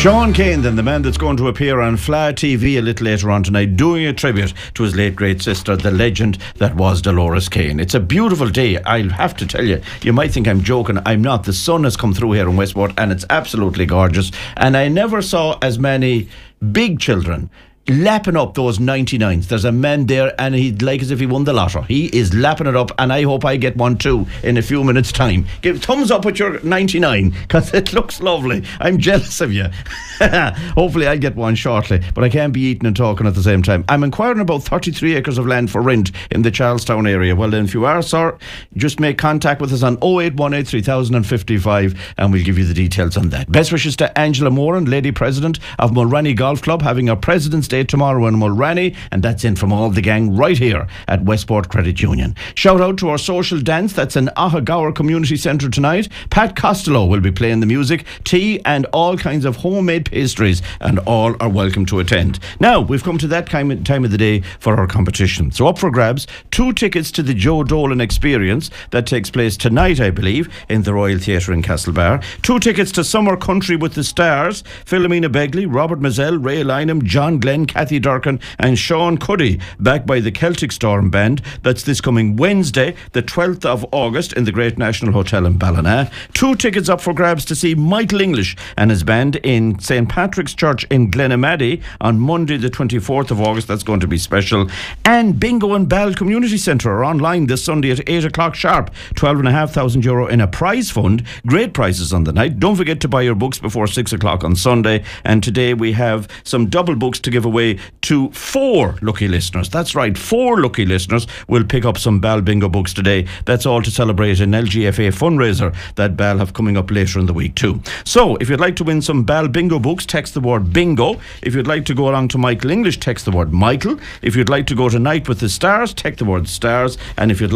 Sean Kane, then, the man that's going to appear on Fla TV a little later on tonight, doing a tribute to his late great sister, the legend that was Dolores Kane. It's a beautiful day, I'll have to tell you. You might think I'm joking, I'm not. The sun has come through here in Westport and it's absolutely gorgeous. And I never saw as many big children lapping up those 99s. There's a man there and he'd like as if he won the lotto. He is lapping it up, and I hope I get one too in a few minutes time. Give thumbs up with your 99 because it looks lovely. I'm jealous of you. Hopefully I'll get one shortly, but I can't be eating and talking at the same time. I'm inquiring about 33 acres of land for rent in the Charlestown area. Well then, if you are, sir, just make contact with us on 0818 3055 and we'll give you the details on that. Best wishes to Angela Moran, Lady President of Mulranny Golf Club, having a President's Day tomorrow in Mulranny, and that's in from all the gang right here at Westport Credit Union. Shout out to our social dance that's in Ahagower Community Centre tonight. Pat Costello will be playing the music, tea and all kinds of homemade pastries, and all are welcome to attend. Now we've come to that time of the day for our competition. So up for grabs, 2 tickets to the Joe Dolan Experience that takes place tonight, I believe, in the Royal Theatre in Castlebar. 2 tickets to Summer Country with the Stars, Philomena Begley, Robert Mazzell, Ray Lynham, John Glenn, Kathy Durkin and Sean Cuddy, backed by the Celtic Storm Band. That's this coming Wednesday, the 12th of August, in the Great National Hotel in Ballina. 2 tickets up for grabs to see Michael English and his band in St. Patrick's Church in Glenamaddy on Monday the 24th of August. That's going to be special. And Bingo and Ball Community Centre are online this Sunday at 8 o'clock sharp. €12,500 in a prize fund. Great prizes on the night. Don't forget to buy your books before 6 o'clock on Sunday. And today we have some double books to give away to 4 lucky listeners. That's right, 4 lucky listeners will pick up some Ball Bingo books today. That's all to celebrate an LGFA fundraiser that Ball have coming up later in the week too. So if you'd like to win some Ball Bingo books, text the word bingo. If you'd like to go along to Michael English, text the word Michael. If you'd like to go to Night with the Stars, text the word stars. And if you'd